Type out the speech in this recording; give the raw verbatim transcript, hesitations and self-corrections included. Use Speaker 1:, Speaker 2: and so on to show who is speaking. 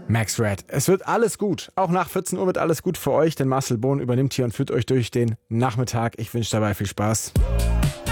Speaker 1: Max Red. Es wird alles gut. Auch nach vierzehn Uhr wird alles gut für euch, denn Marcel Bohn übernimmt hier und führt euch durch den Nachmittag. Ich wünsche dabei viel Spaß.